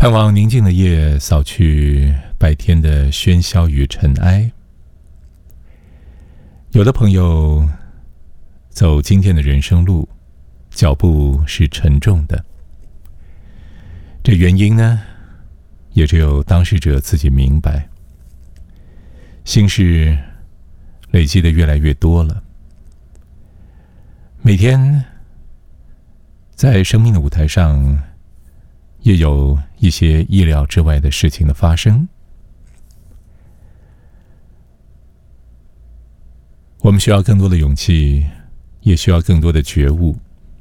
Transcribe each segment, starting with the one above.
盼望宁静的夜扫去白天的喧嚣与尘埃。有的朋友走今天的人生路，脚步是沉重的。这原因呢，也只有当事者自己明白。心事累积的越来越多了，每天在生命的舞台上，也有一些意料之外的事情的发生。我们需要更多的勇气，也需要更多的觉悟。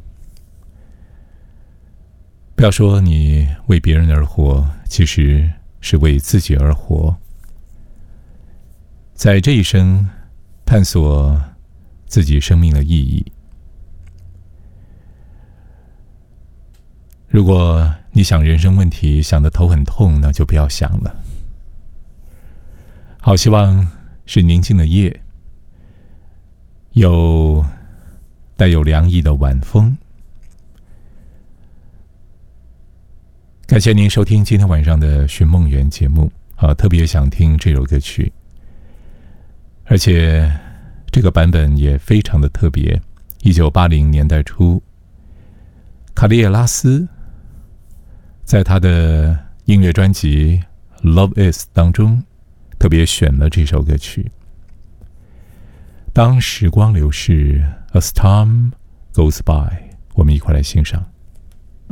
不要说你为别人而活，其实是为自己而活。在这一生，探索自己生命的意义。如果你想人生问题想得头很痛，那就不要想了。好，希望是宁静的夜，有带有凉意的晚风。感谢您收听今天晚上的寻梦园节目，特别想听这首歌曲，而且这个版本也非常的特别。1980年代初，卡利耶拉斯在他的音乐专辑《Love Is》当中特别选了这首歌曲。当时光流逝 As time goes by， 我们一块来欣赏。